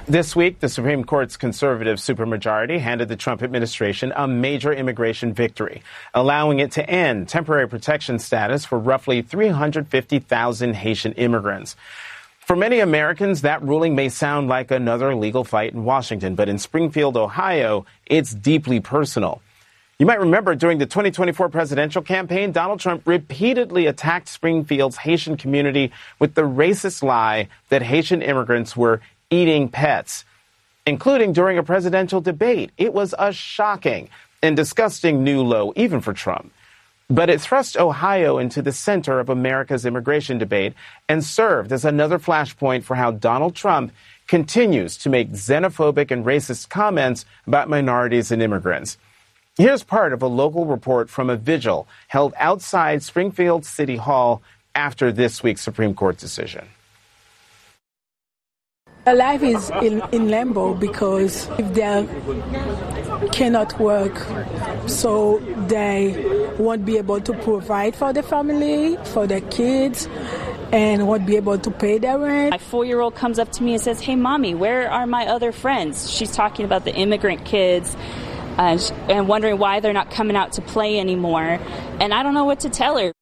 This week, the Supreme Court's conservative supermajority handed the Trump administration a major immigration victory, allowing it to end temporary protection status for roughly 350,000 Haitian immigrants. For many Americans, that ruling may sound like another legal fight in Washington, but in Springfield, Ohio, it's deeply personal. You might remember during the 2024 presidential campaign, Donald Trump repeatedly attacked Springfield's Haitian community with the racist lie that Haitian immigrants were eating pets, including during a presidential debate. It was a shocking and disgusting new low, even for Trump. But it thrust Ohio into the center of America's immigration debate and served as another flashpoint for how Donald Trump continues to make xenophobic and racist comments about minorities and immigrants. Here's part of a local report from a vigil held outside Springfield City Hall after this week's Supreme Court decision. Their life is in limbo because if they cannot work, so they won't be able to provide for the family, for their kids, and won't be able to pay their rent. My 4-year-old comes up to me and says, "Hey, Mommy, where are my other friends?" She's talking about the immigrant kids and wondering why they're not coming out to play anymore. And I don't know what to tell her.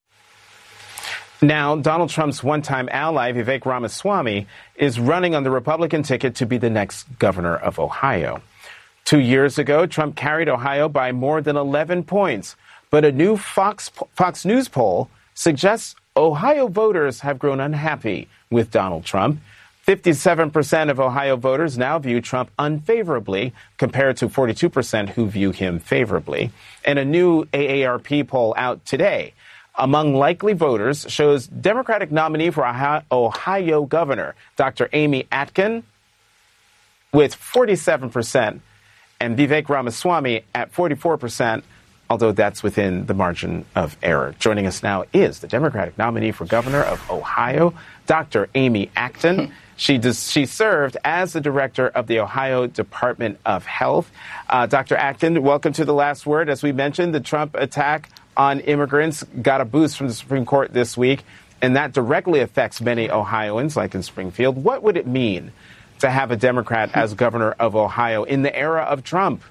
Now, Donald Trump's one-time ally, Vivek Ramaswamy, is running on the Republican ticket to be the next governor of Ohio. 2 years ago, Trump carried Ohio by more than 11 points. But a new Fox News poll suggests Ohio voters have grown unhappy with Donald Trump. 57% of Ohio voters now view Trump unfavorably, compared to 42% who view him favorably. And a new AARP poll out today among likely voters shows Democratic nominee for Ohio governor, Dr. Amy Atkin, with 47%, and Vivek Ramaswamy at 44%, although that's within the margin of error. Joining us now is the Democratic nominee for governor of Ohio, Dr. Amy Atkin. She served as the director of the Ohio Department of Health. Dr. Atkin, welcome to The Last Word. As we mentioned, the Trump attack on immigrants got a boost from the Supreme Court this week, and that directly affects many Ohioans, like in Springfield. What would it mean to have a Democrat as governor of Ohio in the era of Trump?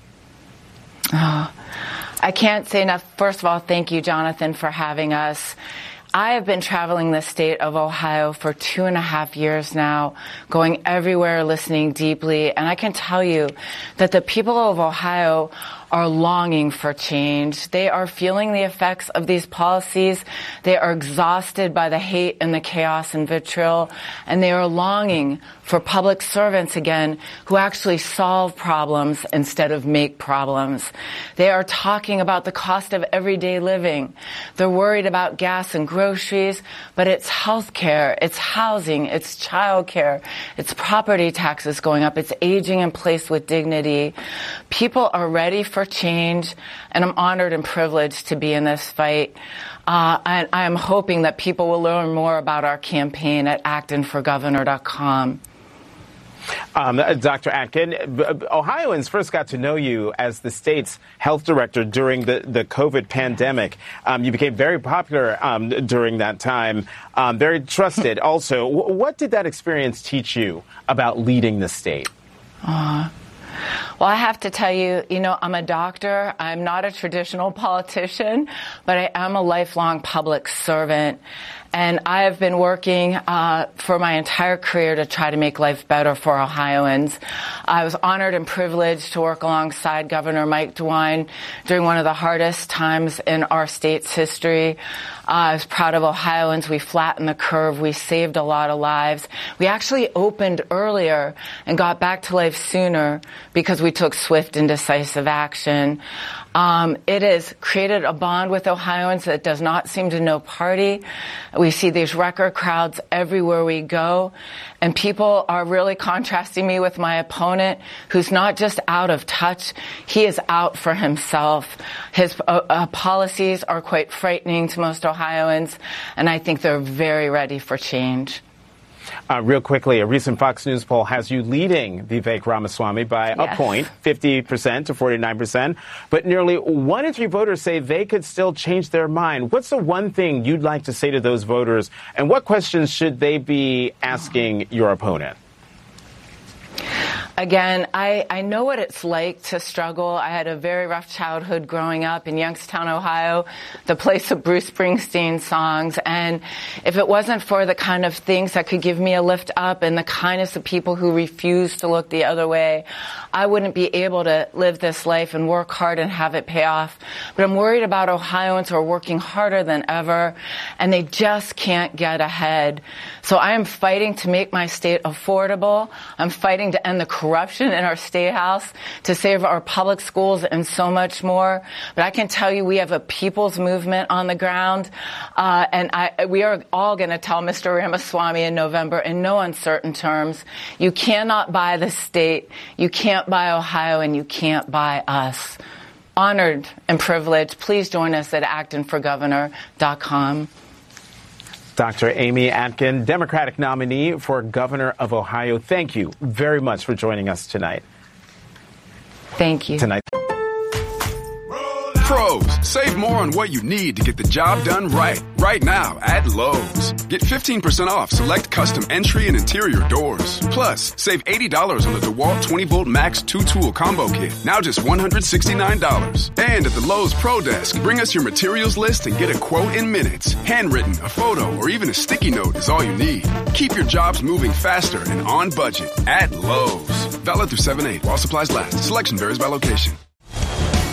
I can't say enough. First of all, thank you, Jonathan, for having us. I have been traveling the state of Ohio for 2.5 years now, going everywhere, listening deeply, and I can tell you that the people of Ohio are longing for change. They are feeling the effects of these policies. They are exhausted by the hate and the chaos and vitriol, and they are longing for public servants again who actually solve problems instead of make problems. They are talking about the cost of everyday living. They're worried about gas and groceries, but it's health care, it's housing, it's child care, it's property taxes going up, it's aging in place with dignity. People are ready for change, and I'm honored and privileged to be in this fight. And I am hoping that people will learn more about our campaign at actonforgovernor.com. Dr. Atkin, Ohioans first got to know you as the state's health director during the COVID pandemic. You became very popular during that time, very trusted also. What did that experience teach you about leading the state? Well, I have to tell you, I'm a doctor. I'm not a traditional politician, but I am a lifelong public servant. And I have been working for my entire career to try to make life better for Ohioans. I was honored and privileged to work alongside Governor Mike DeWine during one of the hardest times in our state's history. I was proud of Ohioans. We flattened the curve. We saved a lot of lives. We actually opened earlier and got back to life sooner because we took swift and decisive action. It has created a bond with Ohioans that does not seem to know party. We see these record crowds everywhere we go, and people are really contrasting me with my opponent, who's not just out of touch, he is out for himself. His policies are quite frightening to most Ohioans, and I think they're very ready for change. Real quickly, a recent Fox News poll has you leading Vivek Ramaswamy by a point, 50% to 49%. But nearly 1 in 3 voters say they could still change their mind. What's the one thing you'd like to say to those voters? And what questions should they be asking your opponent? Again, I know what it's like to struggle. I had a very rough childhood growing up in Youngstown, Ohio, the place of Bruce Springsteen songs. And if it wasn't for the kind of things that could give me a lift up and the kindness of people who refuse to look the other way, I wouldn't be able to live this life and work hard and have it pay off. But I'm worried about Ohioans who are working harder than ever, and they just can't get ahead. So I am fighting to make my state affordable. I'm fighting to end the corruption in our state house, to save our public schools, and so much more. But I can tell you we have a people's movement on the ground, and we are all going to tell Mr. Ramaswamy in November in no uncertain terms, you cannot buy the state, you can't buy Ohio, and you can't buy us. Honored and privileged. Please join us at actonforgovernor.com. Dr. Amy Atkin, Democratic nominee for Governor of Ohio. Thank you very much for joining us tonight. Thank you. Pros, save more on what you need to get the job done right now at Lowe's. Get 15% off select custom entry and interior doors. Plus, save $80 on the DeWalt 20-volt Max 2-tool combo kit, now just $169. And at the Lowe's Pro Desk, bring us your materials list and get a quote in minutes. Handwritten, a photo, or even a sticky note is all you need. Keep your jobs moving faster and on budget at Lowe's. Valid through 7/8 while supplies last. Selection varies by location.